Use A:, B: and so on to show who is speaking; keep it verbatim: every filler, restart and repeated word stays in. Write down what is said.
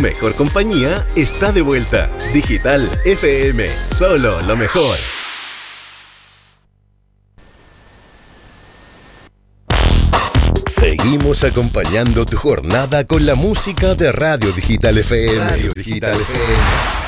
A: mejor compañía está de vuelta. Digital F M, solo lo mejor. Seguimos acompañando tu jornada con la música de Radio Digital F M. Radio Digital F M.